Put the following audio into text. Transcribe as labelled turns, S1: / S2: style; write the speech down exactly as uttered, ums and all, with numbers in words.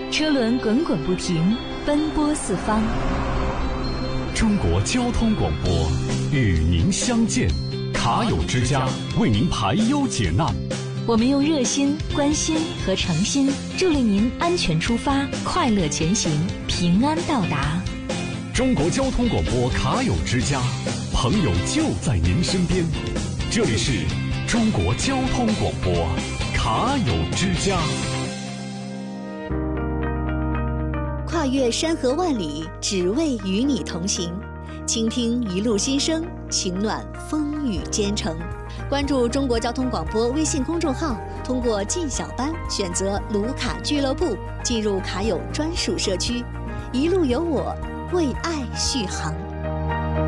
S1: 车轮滚滚不停，奔波四方。
S2: 中国交通广播与您相见，卡友之家为您排忧解难。
S1: 我们用热心、关心和诚心，助力您安全出发，快乐前行，平安到达。
S2: 中国交通广播卡友之家，朋友就在您身边。这里是中国交通广播卡友之家。
S3: 跨越山河万里，只为与你同行。倾听一路心声，情暖风雨兼程。关注中国交通广播微信公众号，通过进小班选择卢卡俱乐部，进入卡友专属社区，一路有我，为爱续航。